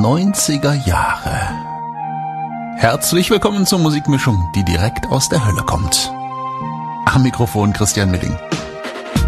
90er Jahre. Herzlich willkommen zur Musikmischung, die direkt aus der Hölle kommt. Am Mikrofon Christian Milling.